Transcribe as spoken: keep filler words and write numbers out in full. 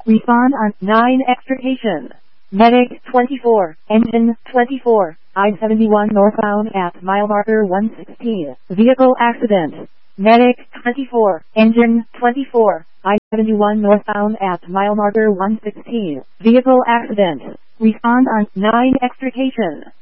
Respond on nine extrication. Medic twenty-four, engine twenty-four, I seventy-one northbound at mile marker one sixteen. Vehicle accident. Medic twenty-four, engine twenty-four, I seventy-one northbound at mile marker one sixteen. Vehicle accident. Respond on nine extrication.